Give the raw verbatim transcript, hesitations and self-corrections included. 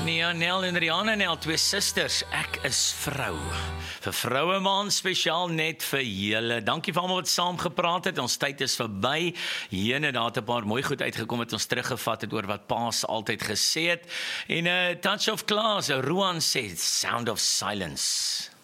Ania Nel en Rihanna Nel, twee susters. Ek is vrou. Vir vroue maand spesiaal net vir julle. Dankie vir almal wat saam gepraat het. Ons tyd is verby. Jene, daar het 'n paar mooi goed uitgekom wat ons teruggevat het oor wat paas altyd gesê het. En 'n uh, touch of class, Ruan sê Sound of Silence.